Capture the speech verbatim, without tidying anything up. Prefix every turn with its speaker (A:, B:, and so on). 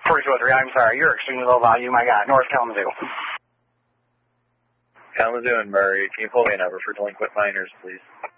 A: forty-two oh three, I'm sorry. You're extremely low volume. I got North Kalamazoo.
B: Kalamazoo and Murray, can you pull me a number for delinquent minors, please?